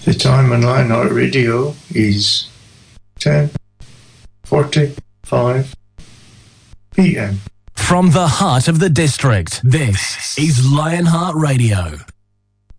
The time on Lionheart Radio is 10:45 p.m. From the heart of the district, this is Lionheart Radio.